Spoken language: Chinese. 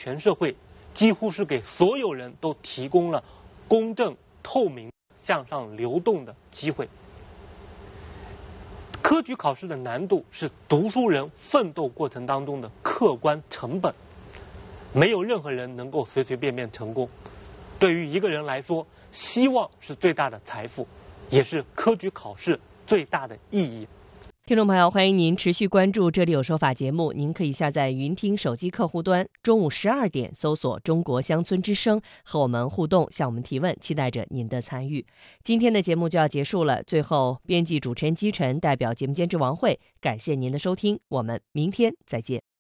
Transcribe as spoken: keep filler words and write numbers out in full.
全社会，几乎是给所有人都提供了公正、透明、向上流动的机会。科举考试的难度是读书人奋斗过程当中的客观成本，没有任何人能够随随便便成功。对于一个人来说，希望是最大的财富，也是科举考试最大的意义。 听众朋友，欢迎您持续关注《这里有说法》节目，您可以下载云听手机客户端，中午十二点搜索中国乡村之声，和我们互动，向我们提问，期待着您的参与。今天的节目就要结束了，最后编辑主持人姬晨代表节目监制王慧，感谢您的收听，我们明天再见。